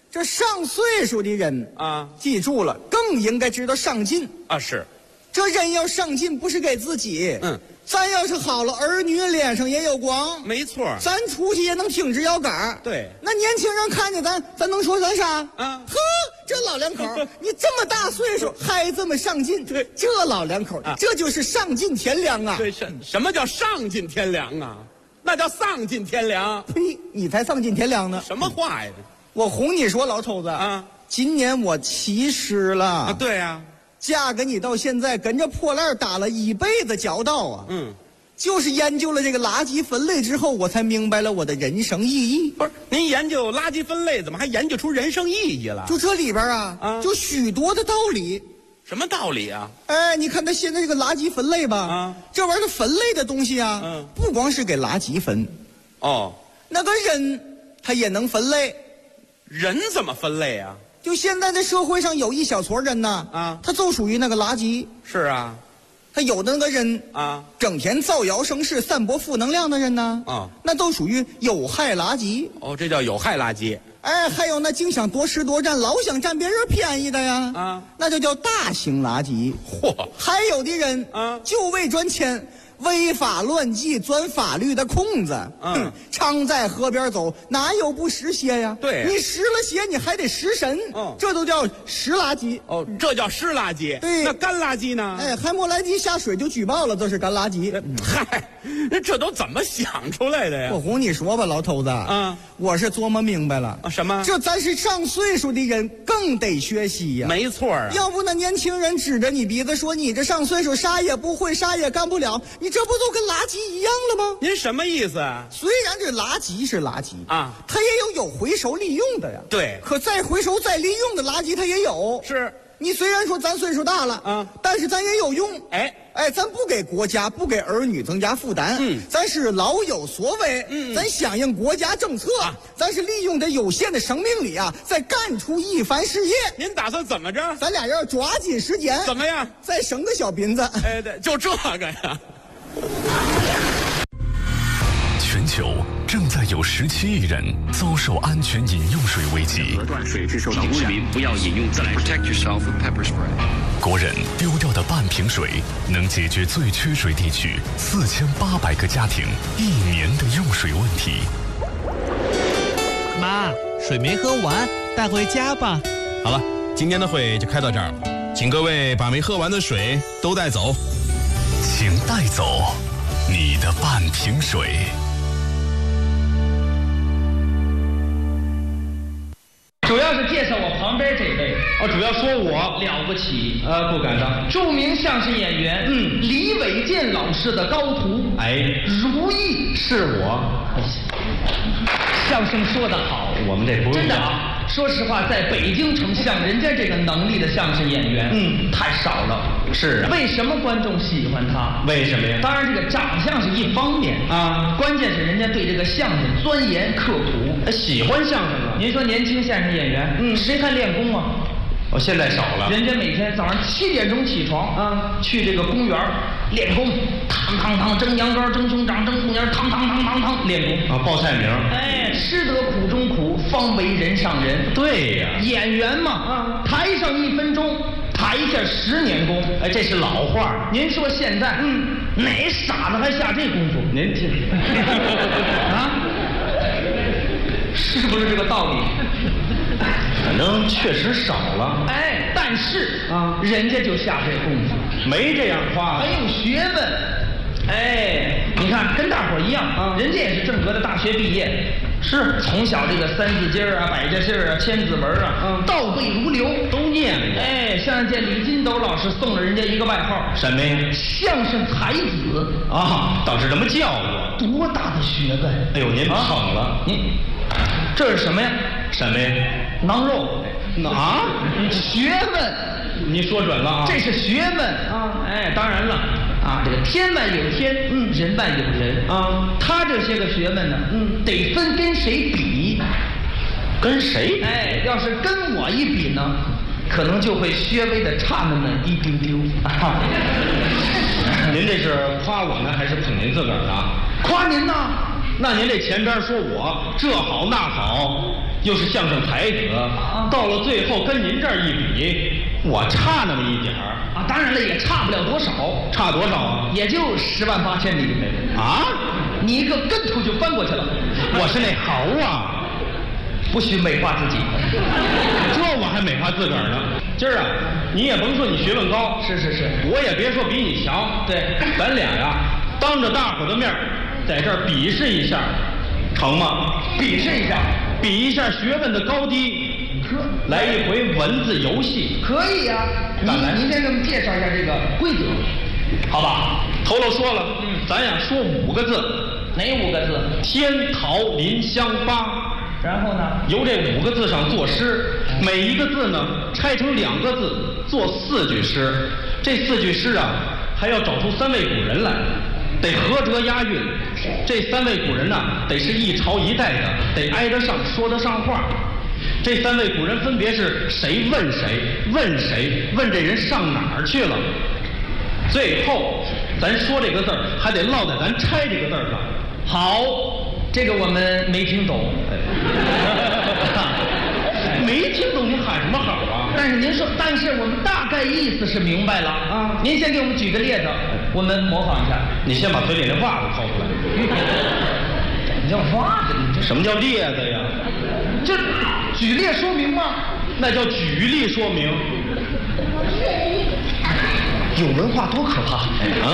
这上岁数的人啊， 记住了，更应该知道上进啊。是， 这人要上进，不是给自己。咱要是好了，儿女脸上也有光。 没错， 咱出去也能挺直腰杆。 对， 那年轻人看见咱能说咱啥？ 啊， 呵，这老两口，你这么大岁数还这么上进， 对， 这老两口，这就是上进天良啊。 对，什么叫上进天良啊？那叫丧尽天良。 呸，你才丧尽天良呢。 什么话呀？ 我哄你说，老头子啊， 今年我70了啊。对呀。 嫁给你到现在，跟着破烂打了一辈子交道啊！就是研究了这个垃圾分类之后，我才明白了我的人生意义。 不是，您研究垃圾分类，怎么还研究出人生意义了？ 就这里边就许多的道理。 什么道理啊？ 哎，你看他现在这个垃圾分类吧，这玩意儿分类的东西不光是给垃圾分，那个人他也能分类。 人怎么分类啊？ 就现在的社会上有一小撮人呐，他就属于那个垃圾。 是啊， 他有的那个人整天造谣生事、散播负能量的人呢，那都属于有害垃圾。 这叫有害垃圾。 哎，还有那净想夺食夺占、老想占别人便宜的呀，那就叫大型垃圾。 嚯！ 还有的人就为赚钱。违法乱纪，钻法律的空子。常在河边走，哪有不湿鞋呀？ 对， 你湿了鞋，你还得湿身。这都叫湿垃圾。 这叫湿垃圾。 对， 那干垃圾呢？ 哎，还没来及下水就举报了，这是干垃圾。 嗨，这都怎么想出来的呀？ 我哄你说吧，老头子。我是琢磨明白了。 什么？ 这咱是上岁数的人，更得学习呀。 没错啊。 要不那年轻人指着你鼻子说你这上岁数啥也不会，啥也干不了，你这不都跟垃圾一样了吗？ 您什么意思啊？ 虽然这垃圾是垃圾它也有回收利用的呀。 对， 可再回收再利用的垃圾它也有。 是， 你虽然说咱岁数大了但是咱也有用。哎，咱不给国家不给儿女增加负担，咱是老有所为，咱响应国家政策，咱是利用这有限的生命力再干出一番事业。 您打算怎么着？ 咱俩要抓紧时间， 怎么样？ 再生个小斌子。 对，就这个呀。 全球正在有17亿人遭受安全饮用水危机。 河段水质受到污染，不要饮用自来水。Protect yourself with pepper spray。 国人丢掉的半瓶水，能解决最缺水地区4800个家庭1年的用水问题。 妈，水没喝完，带回家吧。 好了，今天的会就开到这儿了，请各位把没喝完的水都带走。 请带走你的半瓶水。 主要是介绍我旁边这位， 主要说我了不起， 不敢当。 著名相声演员，李伟健老师的高徒，如意是我。 相声说得好， 我们这不用真的啊。说实话，在北京城像人家这个能力的相声演员，太少了。 是啊。 为什么观众喜欢他？ 为什么呀？ 当然，这个长相是一方面关键是人家对这个相声钻研刻苦， 喜欢相声啊。 您说年轻相声演员，谁还练功啊？ 现在少了。 人家每天早上7点钟起床去这个公园练功，汤蒸羊羔，蒸熊掌，蒸裤年，汤练功报菜名。 吃得苦中苦，方为人上人。 对呀， 演员嘛台上1分钟，台下10年功。 这是老话。 您说现在哪傻子还下这功夫？ 您听是不是这个道理？ 反正确实少了。 但是人家就下这功夫， 没这样夸， 还有学问。你看跟大伙儿一样人家也是正格的大学毕业， 是从小这个三字经百家姓千字文倒背如流， 都念过。 像这李金斗老师送了人家一个外号， 什么呀？ 相声才子倒是这么叫我。 多大的学问！ 哎呦，您捧了。 您这是什么呀？ 什么呀？ 囊肉。学问。 您说准了这是学问当然了这个天外有天，人外有人他这些个学问呢，得分跟谁比。 跟谁？ 要是跟我一比呢，可能就会稍微的差那么一丢丢。 您这是夸我呢，还是捧您自个儿呢？ 夸您呢。 那您这前边说我这好那好，又是相声才子，到了最后跟您这儿一比，我差那么一点儿啊，当然了，也差不了多少， 差多少啊？ 也就108000里啊！ 你一个跟头就翻过去了。 我是那猴啊！ 不许美化自己， 这我还美化自个儿呢。今儿啊，你也甭说你学问高， 是， 我也别说比你强， 对， 咱俩呀，当着大伙的面，在这儿比试一下，成吗？ 比试一下， 比一下学问的高低，来一回文字游戏， 可以呀。您先给我们介绍一下这个规则， 好吧？头喽说了，咱呀说5个字， 哪5个字？ 天桃林香八。 然后呢， 由这5个字上作诗，每一个字呢拆成2个字，做4句诗。这4句诗啊，还要找出3位古人来，得合辙押韵。这3位古人呢，得是一朝一代的，得挨得上，说得上话。这3位古人分别是谁问谁，问谁，问这人上哪儿去了。最后，咱说这个字儿，还得落在咱拆这个字儿上。 好。这个我们没听懂， 没听懂，你喊什么好啊？ 但是我们大概意思是明白了啊。您先给我们举个例子，我们模仿一下。 你先把嘴里那袜子掏出来。 你叫袜子？你这什么叫例子呀？ 这举例说明吗？ 那叫举例说明。 有文化多可怕！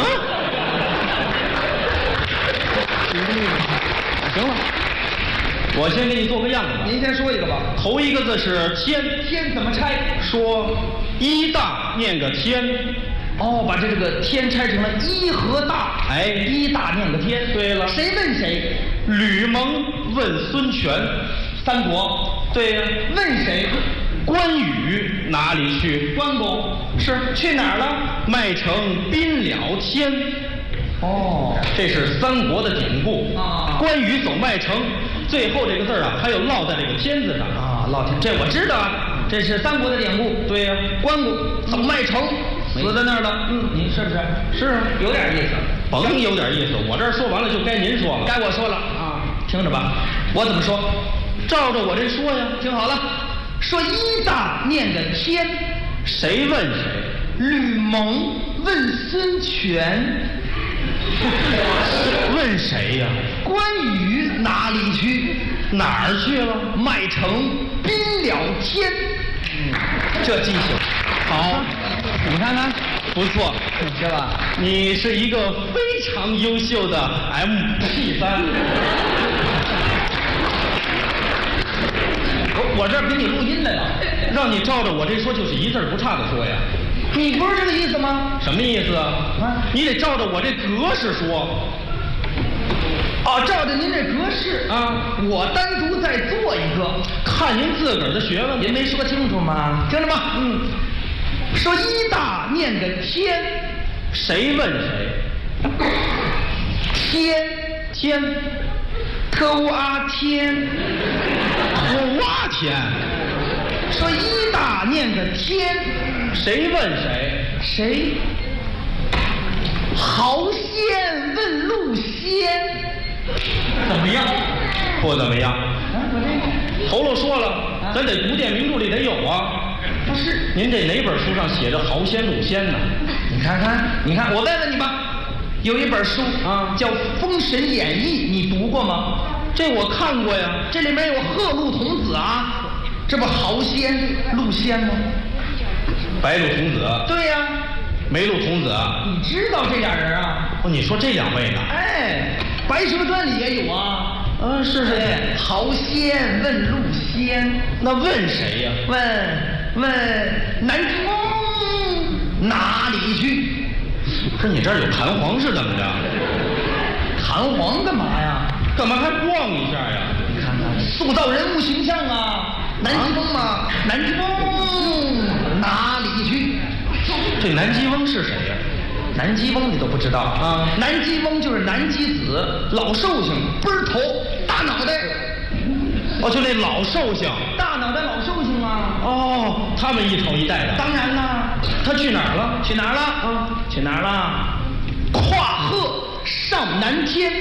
行了，我先给你做个样子吧。 您先说一个吧。 头一个字是天， 天怎么拆？ 说一大念个天。 哦，把这个天拆成了一和大。 哎， 一大念个天。 对了， 谁问谁？ 吕蒙问孙权， 三国。 对呀， 问谁？ 关羽哪里去？ 关公是去哪儿了？ 麦城宾了天。 哦， 这是3国的典故啊。 关羽走麦城，最后这个字啊，还有落在这个天字上啊。落天，这我知道啊，这是3国的典故。 对呀， 关公走麦城，死在那儿了。您是不是？ 是啊， 有点意思。 甭有点意思，我这儿说完了就该您说了。 该我说了啊，听着吧，我怎么说？ 照着我这说呀。 听好了，说一大念个天， 谁问谁？ 吕蒙问孙权。 问谁呀？ 关羽哪里去？ 哪儿去了？ 麦城宾了天。这记性好， 你看看， 不错， 是吧？ 你是一个非常优秀的 MP3。 我这儿给你录音来了， 让你照着我这说，就是一字不差的说呀。 你不是这个意思吗？ 什么意思啊？你得照着我这格式说。 哦，照着您这格式啊， 我单独再做一个， 看您自个儿的学问。 您没说清楚吗？听着吧，说一大念个天， 谁问谁？天， 特乌阿天， 土蛙天。 说一大念个天， 谁问谁？ 谁？豪仙问路仙，怎么样？ 不怎么样。 我这头喽说了，咱得古典名著里得有啊。 是。 您这哪本书上写着豪仙路仙呢？ 你看，我问问你吧，有一本书啊， 叫《封神演义》，你读过吗？ 这我看过呀， 这里面有鹤鹿童子啊，这不豪仙路仙吗？ 白鹿童子。 对呀。 梅鹿童子。 你知道这俩人啊？ 哦，你说这2位呢？ 哎，《白蛇传》里也有啊。 是。 豪仙问路仙， 那问谁呀？ 问南之翁哪里去？ 不是你这儿有弹簧是怎么着？ 弹簧干嘛呀？ 干嘛还逛一下呀？ 你看看，塑造人物形象啊。南极翁嘛，南极翁哪里去？ 这南极翁是谁呀？ 南极翁你都不知道啊？南极翁就是南极子，老寿星，背儿头，大脑袋。 哦，就那老寿星， 大脑袋老寿星啊。 哦，他们一朝一代的。 当然啦。 他去哪儿了？ 去哪儿了？跨鹤上南天。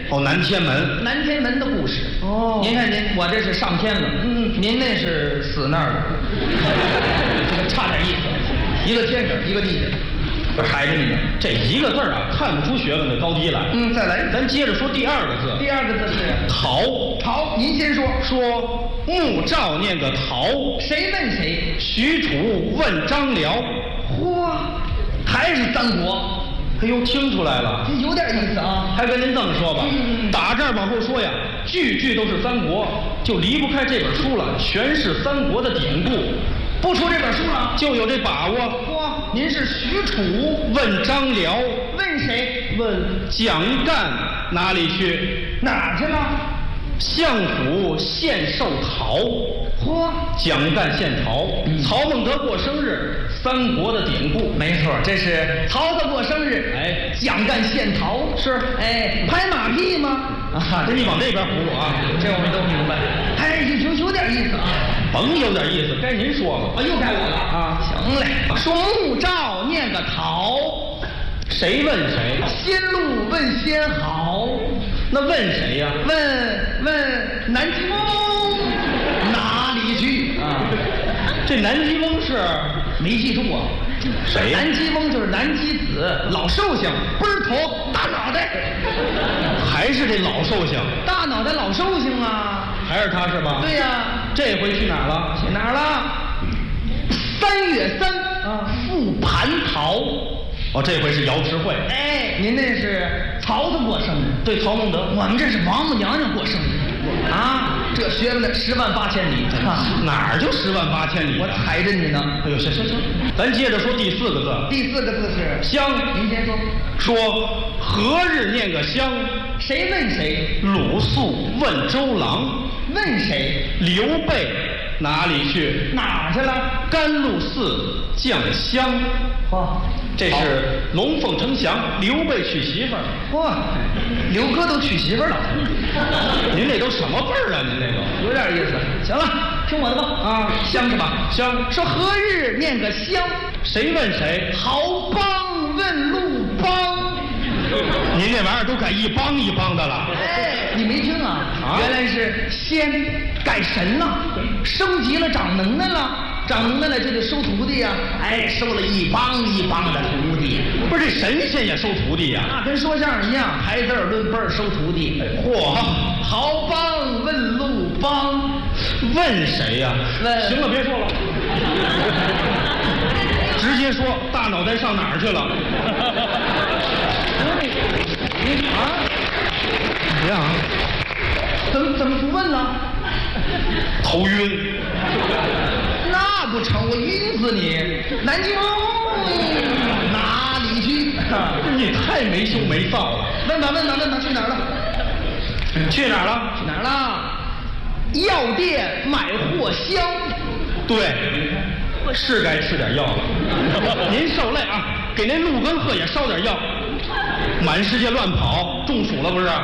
哦，南天门。 南天门的故事。哦，您看我这是上天了，您那是死那儿了，这个差点意思，一个天上，一个地下。 还着你呢，这一个字啊，看不出学问的高低来。 再来， 咱接着说第二个字。 第二个字是陶。 陶，您先说。 说穆兆念个陶， 谁问谁？ 许褚问张辽。 嚯，还是三国。 哎呦，听出来了， 这有点意思啊。 还跟您这么说吧，打这儿往后说呀，句句都是三国，就离不开这本书了，全是三国的典故。 不出这本书了， 就有这把握。 嚯，您是许褚问张辽， 问谁？ 问蒋干哪里去？ 哪儿去了？ 相府献寿桃。 嚯， 蒋干献桃，曹孟德过生日，三国的典故。 没错，这是曹操过生日， 哎， 蒋干献桃是， 哎，拍马屁吗？ 啊，这你往这边葫芦啊， 这我们都明白。哎，有点意思啊。 甭有点意思，该您说了。 啊，又该我了啊。行嘞，说穆兆念个陶， 谁问谁？ 先路问先好。 那问谁呀？ 问南极翁哪里去啊？ 这南极翁是没记住啊？ 谁呀？ 南极翁就是南极子，老寿星，背儿头大脑袋。 还是这老寿星？ 大脑袋老寿星啊？ 还是他是吧？ 对呀。 这回去哪儿了？ 去哪儿了？3月3啊，赴蟠桃。 哦，这回是瑶池会。 哎，您那是曹操过生日， 对，曹孟德。 我们这是王母娘娘过生日啊！这学问的108000里， 哪儿就108000里？ 我踩着你呢。 哎呦，行，咱接着说第4个字。 第4个字是乡， 您先说。 说何日念个乡？ 谁问谁？ 鲁肃问周郎。 问谁？ 刘备哪里去？ 哪儿去了？ 甘露寺酱香。 嚯， 这是龙凤呈祥，刘备娶媳妇儿。 嚯，刘哥都娶媳妇儿了。 您这都什么辈儿啊？您这个有点意思。行了，听我的吧。啊，香是吧？ 香。 说何日念个香？ 谁问谁？ 豪帮问路帮。 您这玩意儿都改一帮一帮的了。 哎，你没听啊？原来是仙改神了，升级了，长能耐了。长能耐了就得收徒弟呀，哎，收了一帮一帮的徒弟。 不是这神仙也收徒弟呀？ 那跟说相声一样，排字论辈儿收徒弟。 嚯， 豪帮问路帮， 问谁呀？ 问。 行了，别说了，直接说大脑袋上哪儿去了？ 啊？ 怎样？ 怎么不问呢？ 头晕。 那不成，我晕死你！南极翁哪里去？ 你太没羞没臊了。 问吧，去哪儿了？ 去哪儿了？ 去哪儿了？药店买货香。 对，是该吃点药了。您受累啊，给那鹿跟鹤也烧点药。满世界乱跑，中暑了不是？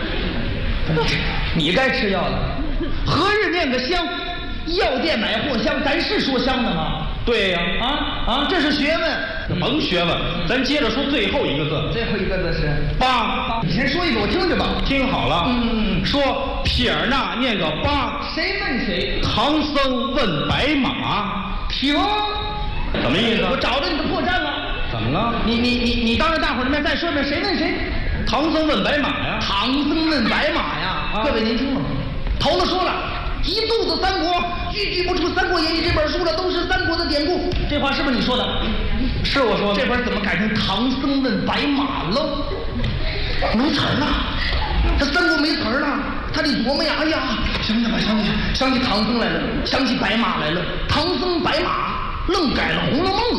你该吃药了。何日念个香？药店买货香，咱是说香的吗？ 对呀， 这是学问。 甭学问，咱接着说最后一个字。 最后一个字是八。 你先说一个，我听着吧。 听好了。说撇儿那念个八。 谁问谁？ 唐僧问白马。 停。 什么意思？ 我找着你的破绽了。 怎么了？ 你当着大伙儿的面再说一遍，谁问谁？ 唐僧问白马呀。 唐僧问白马呀。各位您听了吗？头子说了。一肚子三国，句句不出《三国演义》这本书了，都是三国的典故。这话是不是你说的？ 是我说的。 这本怎么改成唐僧问白马喽？没词儿了，他三国没词儿了，他得琢磨呀。哎呀，想起唐僧来了，想起白马来了，唐僧白马愣改了《红楼梦》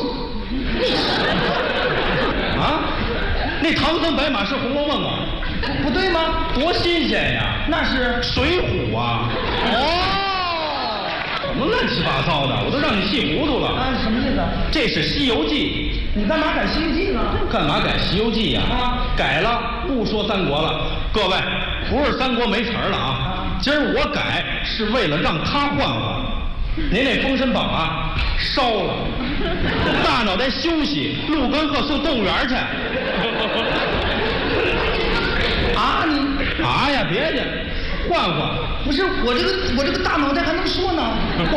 了。 啊？那唐僧白马是《红楼梦》啊？ 不对吗？ 多新鲜呀！ 那是 《水浒》啊！什么乱七八糟的，我都让你气糊涂了啊！什么意思？ 这是《西游记》， 你干嘛改《西游记》呢？ 干嘛改《西游记》呀？改了，不说三国了。各位，不是三国没词儿了啊！今儿我改是为了让他换换。您那《封神榜》啊，烧了，大脑袋休息，鹿跟鹤送动物园去。 啊，你啥呀？别介，换换。 不是我这个大脑袋还能说呢。